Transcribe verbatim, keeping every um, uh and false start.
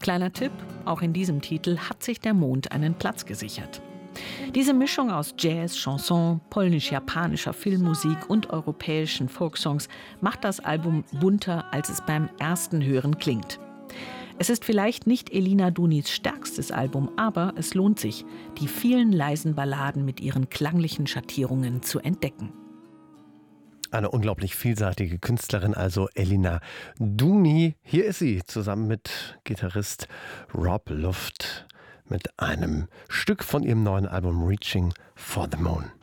Kleiner Tipp, auch in diesem Titel hat sich der Mond einen Platz gesichert. Diese Mischung aus Jazz, Chanson, polnisch-japanischer Filmmusik und europäischen Folksongs macht das Album bunter, als es beim ersten Hören klingt. Es ist vielleicht nicht Elina Dunis stärkstes Album, aber es lohnt sich, die vielen leisen Balladen mit ihren klanglichen Schattierungen zu entdecken. Eine unglaublich vielseitige Künstlerin, also Elina Duni. Hier ist sie zusammen mit Gitarrist Rob Luft mit einem Stück von ihrem neuen Album Reaching for the Moon.